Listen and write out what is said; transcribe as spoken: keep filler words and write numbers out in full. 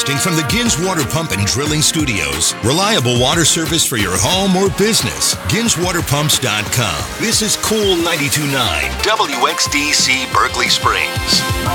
Broadcasting from the Gins Water Pump and Drilling Studios. Reliable water service for your home or business. Gins Water Pumps dot com. This is Cool ninety-two point nine W X D C Berkeley Springs.